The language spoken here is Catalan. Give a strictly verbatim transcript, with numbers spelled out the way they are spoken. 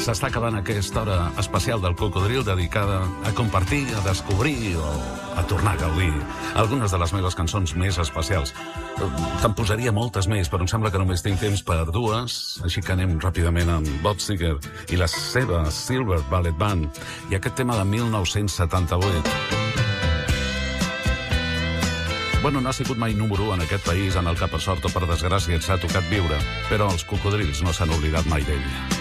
S'està acabant aquesta hora especial del Cocodril dedicada a compartir, a descobrir o a tornar a gaudir algunes de les meves cançons més especials. Te'n posaria moltes més, però em sembla que només tinc temps per dues, així que anem ràpidament amb Bob Seger i la seva Silver Ballet Band i aquest tema de mil nou-cents setanta-vuit. Bueno, no ha sigut mai número u en aquest país en el que per sort o per desgràcia ens ha tocat viure, però els cocodrils no s'han oblidat mai d'ell.